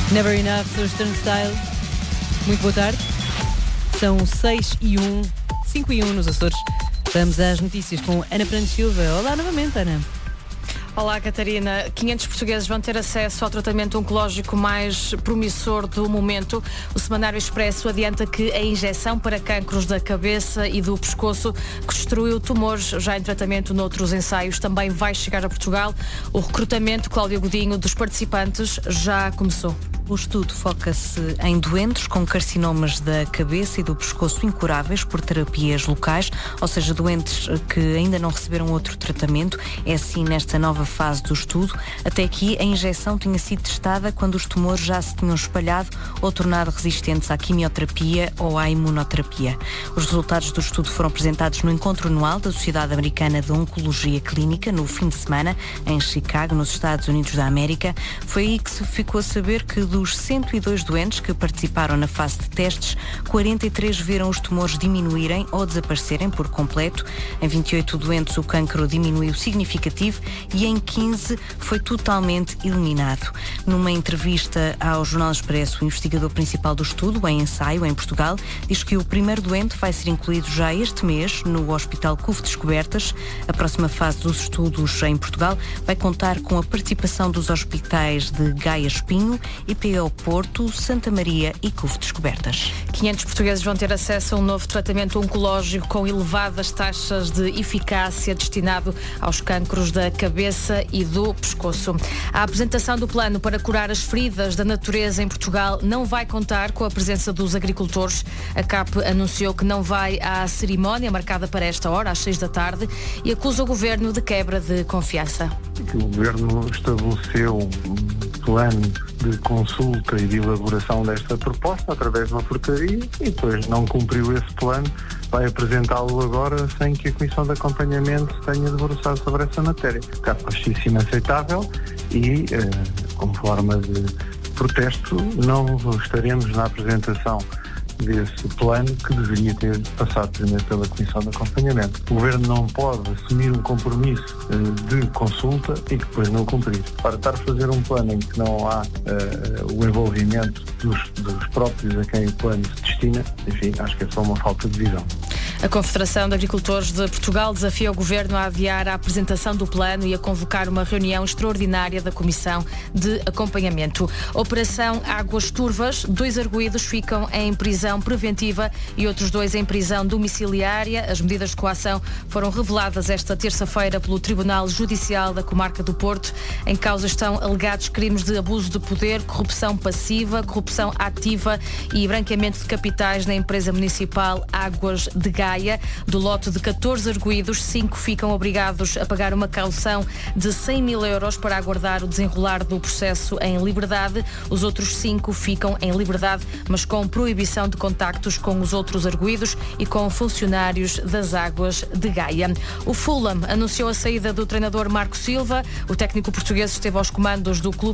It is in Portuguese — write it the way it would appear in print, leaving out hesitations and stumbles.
Never Enough, dos Turnstile. Muito boa tarde. São 6:01, 5:01 nos Açores. Vamos às notícias com Ana Fernandes Silva. Olá novamente, Ana. Olá, Catarina. 500 portugueses vão ter acesso ao tratamento oncológico mais promissor do momento. O Semanário Expresso adianta que a injeção para cancros da cabeça e do pescoço, que destruiu tumores já em tratamento noutros ensaios, também vai chegar a Portugal. O recrutamento, Cláudia Godinho, dos participantes já começou. O estudo foca-se em doentes com carcinomas da cabeça e do pescoço incuráveis por terapias locais, ou seja, doentes que ainda não receberam outro tratamento. É assim nesta nova fase do estudo. Até aqui, a injeção tinha sido testada quando os tumores já se tinham espalhado ou tornado resistentes à quimioterapia ou à imunoterapia. Os resultados do estudo foram apresentados no encontro anual da Sociedade Americana de Oncologia Clínica, no fim de semana, em Chicago, nos Estados Unidos da América. Foi aí que se ficou a saber que dos 102 doentes que participaram na fase de testes, 43 viram os tumores diminuírem ou desaparecerem por completo. Em 28 doentes o cancro diminuiu significativo e em 15 foi totalmente eliminado. Numa entrevista ao Jornal Expresso, o investigador principal do estudo, em ensaio em Portugal, diz que o primeiro doente vai ser incluído já este mês no Hospital CUF Descobertas. A próxima fase dos estudos em Portugal vai contar com a participação dos hospitais de Gaia Espinho, IPO Porto, Santa Maria e CUF Descobertas. 500 portugueses vão ter acesso a um novo tratamento oncológico com elevadas taxas de eficácia destinado aos cancros da cabeça e do pescoço. A apresentação do plano para curar as feridas da natureza em Portugal não vai contar com a presença dos agricultores. A CAP anunciou que não vai à cerimónia marcada para esta hora, às 6 da tarde, e acusa o Governo de quebra de confiança. O Governo estabeleceu um plano de consulta e de elaboração desta proposta através de uma portaria e depois não cumpriu esse plano, vai apresentá-lo agora sem que a Comissão de Acompanhamento tenha debruçado sobre essa matéria. CAP acha isso inaceitável e, como forma de protesto, não estaremos na apresentação desse plano que deveria ter passado primeiro pela Comissão de Acompanhamento. O Governo não pode assumir um compromisso de consulta e depois não cumprir. Para estar a fazer um plano em que não há o envolvimento dos próprios a quem o plano se destina, enfim, acho que é só uma falta de visão. A Confederação de Agricultores de Portugal desafia o Governo a adiar a apresentação do plano e a convocar uma reunião extraordinária da Comissão de Acompanhamento. Operação Águas Turvas, 2 arguidos ficam em prisão preventiva e outros 2 em prisão domiciliária. As medidas de coação foram reveladas esta terça-feira pelo Tribunal Judicial da Comarca do Porto. Em causa estão alegados crimes de abuso de poder, corrupção passiva, corrupção ativa e branqueamento de capitais na empresa municipal Águas de Gaia. Do lote de 14 arguidos, 5 ficam obrigados a pagar uma caução de 100 mil euros para aguardar o desenrolar do processo em liberdade. Os outros 5 ficam em liberdade, mas com proibição de contactos com os outros arguidos e com funcionários das Águas de Gaia. O Fulham anunciou a saída do treinador Marco Silva. O técnico português esteve aos comandos do clube